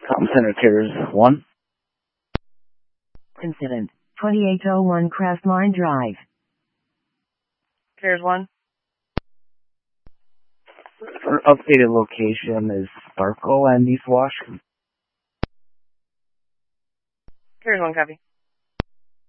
Com Center Cares 1. Incident 2801 Craftline Drive. Cares 1. Our updated location is Sparkle and East Wash. Cares 1, copy.